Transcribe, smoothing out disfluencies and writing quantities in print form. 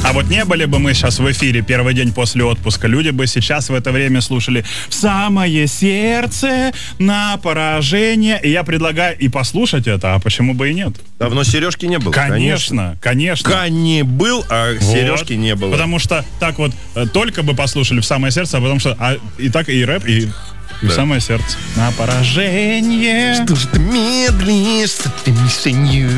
А вот не были бы мы сейчас в эфире первый день после отпуска, люди бы сейчас в это время слушали «В самое сердце на поражение». И я предлагаю и послушать это, а почему бы и нет? Давно Сережки не было. Конечно. Кани был, а вот. Сережки не было. Потому что так вот только бы послушали «В самое сердце», а потому что и так и рэп, и в самое сердце. На поражение. Что же ты медлишь с этой мишенью?